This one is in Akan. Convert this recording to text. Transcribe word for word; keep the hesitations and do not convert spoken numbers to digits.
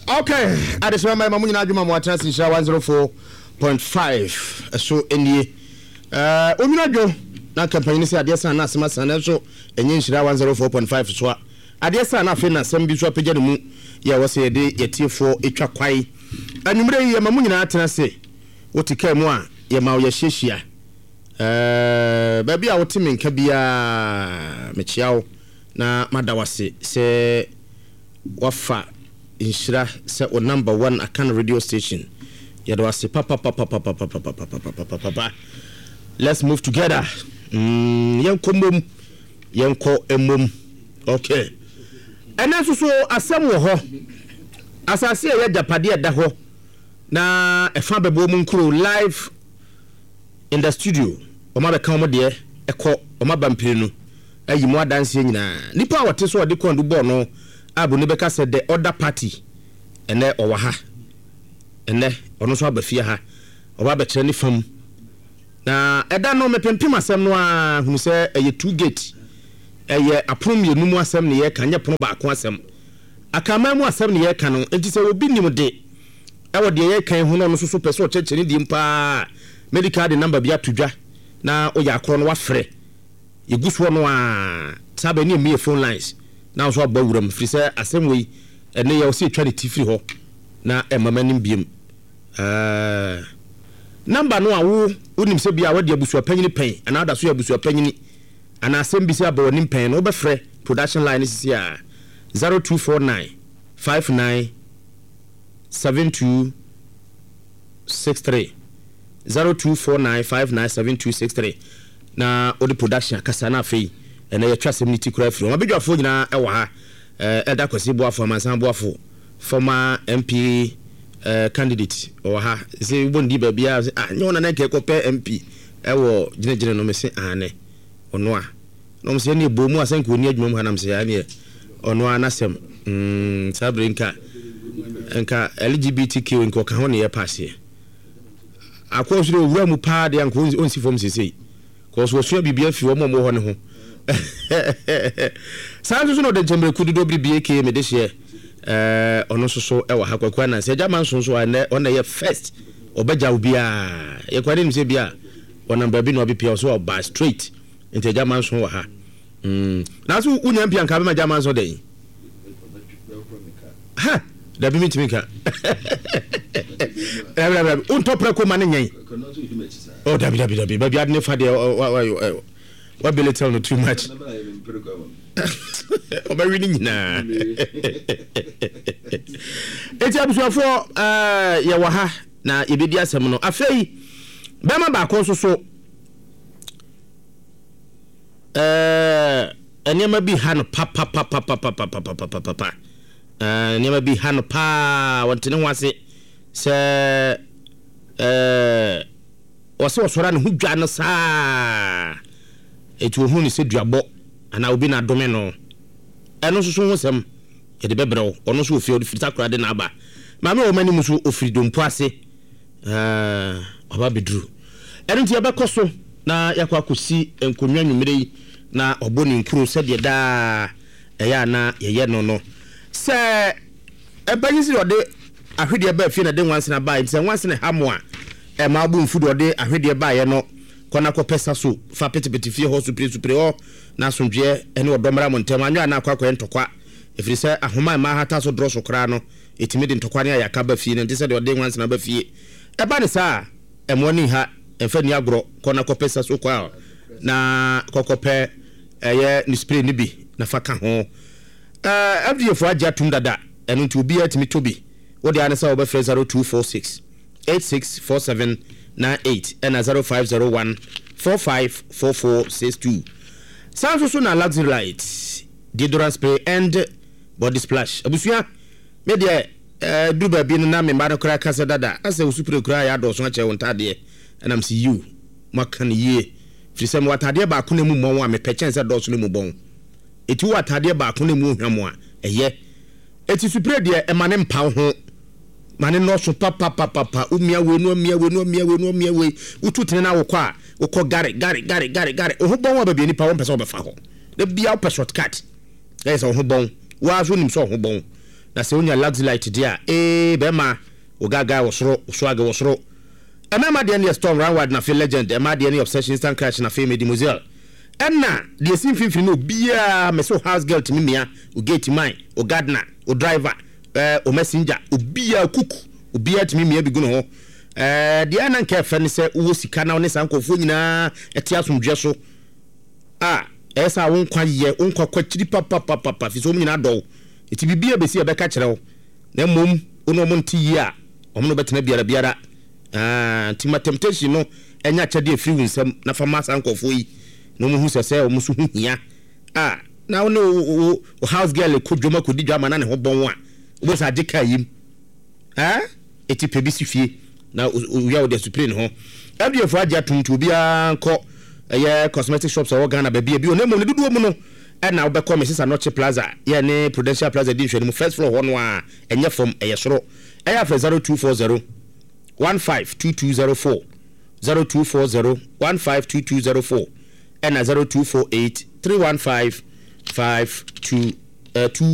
Okay, adesema mai mamunyi na adwuma mo atrans insha one oh four point five so enie eh omina dwo na campaign ni se adesa na asema sana so enye insha one oh four point five so adesa na afi na asem bi so apagya ne mu ya wo se ye de yetiefo etwa kwai anwumre yi mamunyi na atrans se wotika mu a ye ma wo ye hyehyia eh ba bia wo timi nka bia mechiawo na madawase se wafa inshira say o number one akan radio station yado ase papa papa papa papa papa papa let's move together mm yenko mom yenko emom okay ena so so asem wo ho asase ya japade da ho na efa bebo mu nkuro live in the studio o ma be kan mo de ekọ o ma bampire no ayi mo adanse nyina nipa wote so ode kondu bo no abu ne beka said the other party ene owa ha ene ono so abafia ha oba be kire ni fam na eda no mepempem asem no a hunu se eye two gate eye aprom ye numu asem ne ye kanye pono ba ko asem akama mu asem ne ye ka no enti se obi nim de e wo de ye kan hu no no so so pese o cheche ni di mpa medical de number bia tudwa na o ya akro no wa frɛ yeguso no a sabe ni me phone lines na so abawuram firi sɛ asɛm wei ene ya o se twa ne tifiri ho na emamanim biem eh number no a wo unim sɛ bia wadi abusu apanyini pen ana da so abusu apanyini ana asɛm bi sɛ abawanim pen no obɛfrɛ production line sisi a zero two four nine five nine seven two six three zero two four nine five nine seven two six three na odi production kasa na afei ene ya twasem ni tikura afiri ma bedwafo nyina e wa ha eh eda kwasi boafo mansan boafo former M P eh candidate o ha se bondi ba bia ah nyona na ke ko pe M P e wo gine gine no me se ane ono a no me se ni bomu asan ko ni adwuma mu hanam se ya ne ono a nasem mm sabrinka enka L G B T Q nko ka ho ne ye passe akosuro owura mu pa de anko onsi fom sesei ko so so bibia fi wo mo mo ho ne ho sanzo no de jembe kududo bibia ke me de hye eh ono so so e wa ha kwakwa na se jama nso so na ona ye first obaja obia ye kwade ni se bia ona mba bi no obipia so oba straight inte jama nso wa ha mm na so unya mpia nka be ma jama nso de ha da bi mitimi ka eh bra bra un topre ko man nyen oh da bi da bi da bi ba bi adne fa de wa bele tell no too much o ba wini nyina eti abusuafo eh ye wa ha na ibedi asem no afei be ma ba ko so so eh enema bi ha no pa pa pa pa pa pa pa pa pa pa pa eh enema bi ha no pa wantene ho ase se eh wase wasora ne hudwa no saa etu hu ni se duabo ana obi na dome no eno so so ho sem ye de bebrɛ ono so ofie ofiri takora de na aba ma me o mani muso ofiri dompo ase eh oba bedru eno nti abekoso na yakwa kosi enkonwa nwumere yi na oboni nkuru se de da eya na ye no no se ebanyisi ode ahwede ba afie na de wanse na ba nti wanse ne hamoa e ma abu mfudo ode ahwede ba ye no kona ko pesa so fa petipeti fie ho supre supre ho na sondwe ene odomra montem anwa na akwa ntokwa efiri se ahoma ma hata so dro so kra no etimi de ntokwa ne ayaka ba fie ne ntse de ode wanse na ba fie e ba ne sa e mo ni ha emfa ni agro kona ko pesa so kwa na kokope eye ni spray ni bi na fa ka ho eh afie fo agya tum dada eno nti obi atimi tobi wode ane sa oba zero two four six eight six four seven nine eight and zero five zero one four five four four six two. Sounds so na luxury lights, deodorant spray and body splash. Abusuya me de eh du ba bi na me ba no kra kasa dada. Ase usupre kra ya do so ache wontade and am see you. Makan ye. Fi sem watade ba ko na mu mo a me pechen se do so na mu bon. Eti watade ba ko na mu hwamo a eye. Eti supre de e mane mpa ho. Mane no so papa papa papa umia we no umia we no umia we no umia we ututene na wo kwa wo ko gare gare gare gare gare o ho bon wa ba bi ni pa wo pese wo be fa ho de bia wo shortcut guys o ho bon wa so nim so ho bon na se onya Luxlight dia eh be ma ogaga wosoro oswaga wosoro emema de ne Storm Ranward na fe legend emema de ne Obsession Instant Crash na fe Medi Muzel enna de sim finfin no bia me so house girl timi mia o gate mine o gardener o driver eh o messenger o bia kuku o bia timi mia biguno ho eh de ana nke fe ne se wo sika na one sankofo nyina eti asomdwe so ah esa won kwa ye won kwa kwachiri papa papa papa fi so nyina do eti bibia besi e be ka kire wo na mom ono mo nti yi a omno betena biara biara ah tima temptation no enya chade afiri wunsam na fama sankofo yi no mu hu sese o musu hu hia ah na wo no house girl ko dwoma ko di dwama na ne ho bon a wo sa agika yim ah eti pebisi fie na uya wo de supreme ho abdefo agya tuntu bia nko eye cosmetic shops o Ghana ba bia bi o na mo ne dudu mu no e na wo be come Sister Noche Plaza ye ne Prudential Plaza di hwani mu first floor ho no a enye from eye soro eye afa zero two four zero one five two two zero four zero two four zero one five two two zero four and zero two four eight three one five five two uh, two